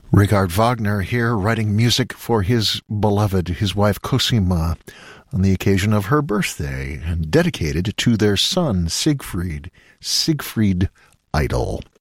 Richard Wagner here, writing music for his beloved, his wife Cosima, on the occasion of her birthday, and dedicated to their son, Siegfried Idle.